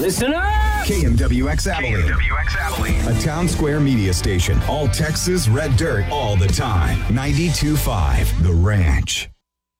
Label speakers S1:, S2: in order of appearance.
S1: Listen up!
S2: KMWX Abilene.
S3: KMWX Abilene.
S2: A town square media station. All Texas red dirt all the time. 92.5 The Ranch.